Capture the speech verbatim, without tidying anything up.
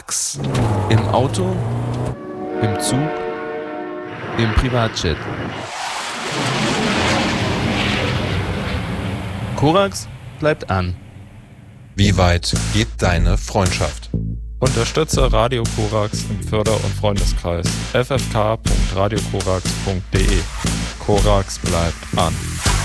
Korax. Im Auto, im Zug, im Privatjet. Korax bleibt an. Wie weit geht deine Freundschaft? Unterstütze Radio Korax im Förder- und Freundeskreis f f k punkt radio korax punkt d e. Korax bleibt an.